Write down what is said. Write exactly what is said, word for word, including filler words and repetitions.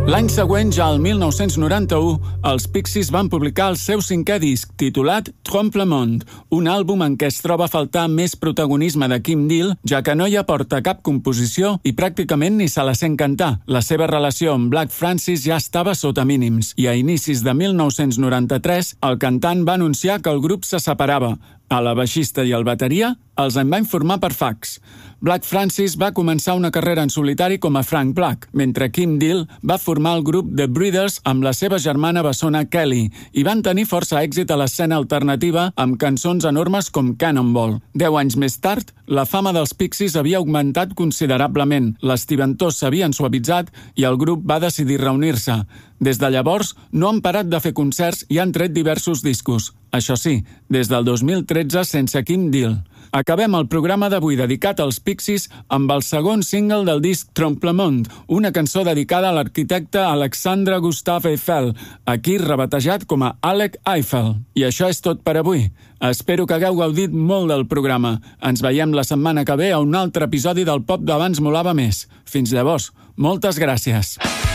L'any següent, ja el mil nou-cents noranta-u, els Pixies van publicar el seu cinquè disc, titulat Trompe le Monde, un àlbum en què es troba a faltar més protagonisme de Kim Deal, ja que no hi aporta cap composició i pràcticament ni se la sent cantar. La seva relació amb Black Francis ja estava sota mínims, i a inicis de mil nou-cents noranta-tres el cantant va anunciar que el grup se separava. A la baixista i el bateria els en va informar per fax. Black Francis va començar una carrera en solitari com a Frank Black, mentre Kim Deal va formar el grup The Breeders amb la seva germana bessona Kelly i van tenir força èxit a l'escena alternativa amb cançons enormes com Cannonball. Deu anys més tard, la fama dels Pixies havia augmentat considerablement, les tibantors s'havien suavitzat i el grup va decidir reunir-se. Des de llavors, no han parat de fer concerts i han tret diversos discos. Això sí, des del dos mil tretze sense Kim Deal. Acabem el programa d'avui dedicat als Pixies amb el segon single del disc Trompe le Monde, una cançó dedicada a l'arquitecte Alexandre Gustave Eiffel, aquí rebatejat com a Alec Eiffel. I això és tot per avui. Espero que hagueu gaudit molt del programa. Ens veiem la setmana que ve a un altre episodi del Pop d'abans molava més. Fins llavors, moltes gràcies.